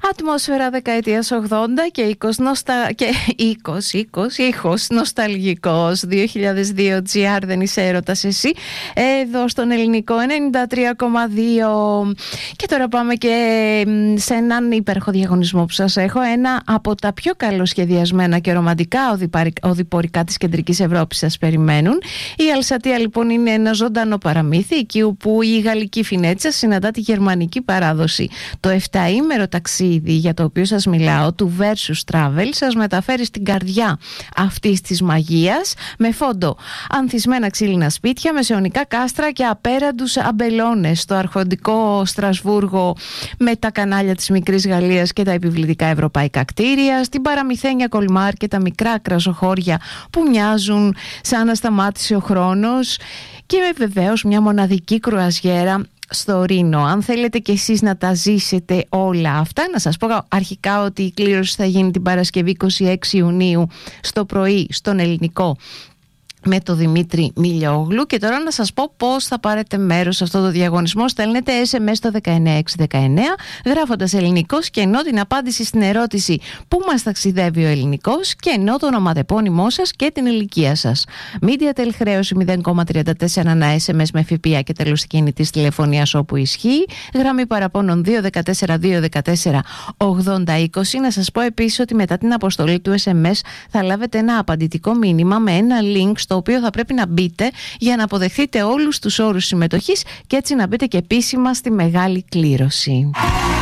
Ατμόσφαιρα δεκαετίας 80 και ήχος νοσταλγικός. 2002 GR, δεν είσαι έρωτας εσύ, εδώ στον ελληνικό 93,2. Και τώρα πάμε και σε έναν υπέροχο διαγωνισμό που σας έχω. Ένα από τα πιο καλοσχεδιασμένα και ρομαντικά οδηπορικά της κεντρικής Ευρώπης σας περιμένουν. Η Αλσατία λοιπόν είναι ένα ζωντανό παραμύθι, εκεί όπου η γαλλική φινέτσα συναντά τη γερμανική παράδοση. Το 7ήμερο ταξίδι για το οποίο σας μιλάω, του Versus Travel, σας μεταφέρει στην καρδιά αυτής της μαγείας, με φόντο ανθισμένα ξύλινα σπίτια, μεσαιωνικά κάστρα και απέραντους αμπελώνες στο αρχοντικό Στρασβούργο με τα κανάλια της μικρής Γαλλίας και τα επιβλητικά ευρωπαϊκά κτίρια, στην παραμυθένια Κολμάρ και τα μικρά κρασοχώρια που μοιάζουν σαν να σταμάτησε ο χρόνος, και βεβαίως μια μοναδική κρουαζιέρα στο Ρήνο. Αν θέλετε και εσείς να τα ζήσετε όλα αυτά, να σας πω αρχικά ότι η κλήρωση θα γίνει την Παρασκευή 26 Ιουνίου στο πρωί στον ελληνικό με το Δημήτρη Μιλιόγλου. Και τώρα να σας πω πώς θα πάρετε μέρος σε αυτό το διαγωνισμό. Στέλνετε SMS στο 19619 γράφοντας ελληνικός και ενώ την απάντηση στην ερώτηση πού μας ταξιδεύει ο ελληνικός και ενώ το ονοματεπώνυμό σας και την ηλικία σας. MediaTel χρέωση 0,34 ανά SMS με ΦΠΑ και τέλος κινητής τηλεφωνίας όπου ισχύει. Γραμμή παραπώνων 214-214-8020. Να σας πω επίσης ότι μετά την αποστολή του SMS θα λάβετε ένα απαντητικό μήνυμα με ένα link στο οποίο θα πρέπει να μπείτε για να αποδεχτείτε όλους τους όρους συμμετοχής και έτσι να μπείτε και επίσημα στη μεγάλη κλήρωση.